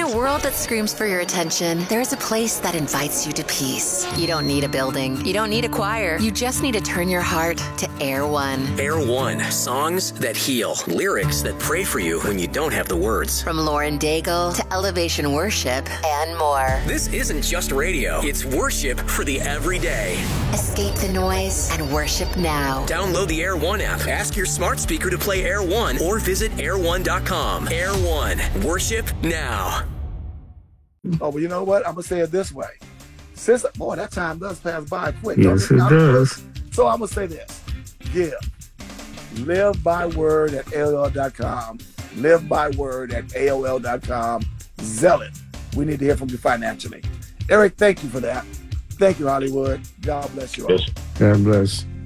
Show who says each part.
Speaker 1: a world that screams for your attention, there's a place that invites you to peace. You don't need a building. You don't need a choir. You just need to turn your heart to Air One.
Speaker 2: Air One. Songs that heal. Lyrics that pray for you when you don't have the words.
Speaker 1: From Lauren Daigle to Elevation Worship and more.
Speaker 2: This isn't just radio. It's worship for the everyday.
Speaker 1: Escape the noise and worship now.
Speaker 2: Download the Air One app. Ask your smart speaker to play Air One or visit air1.com. Air One. Worship now.
Speaker 3: Oh, well, you know what? I'm going to say it this way. Boy, that time does pass by quick.
Speaker 4: Yes, it does.
Speaker 3: So I'm going to say this. Give. Live by word at AOL.com. Live by word at AOL.com. Zealot. We need to hear from you financially. Eric, thank you for that. Thank you, Hollywood. God bless you all.
Speaker 4: God bless.